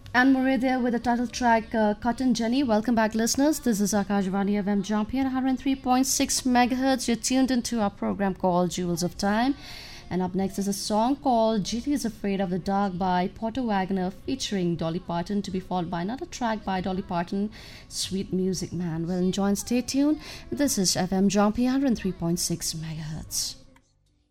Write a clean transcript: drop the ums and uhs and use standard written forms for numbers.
Anne Murray there with the title track Cotton Jenny. Welcome back, listeners. This is Akashvani FM Jampi at 103.6 megahertz. You're tuned into our program called Jewels of Time. And up next is a song called GT is Afraid of the Dark by Porter Wagoner featuring Dolly Parton, to be followed by another track by Dolly Parton, Sweet Music Man. Well, enjoy and stay tuned. This is FM Jampi 103.6 megahertz.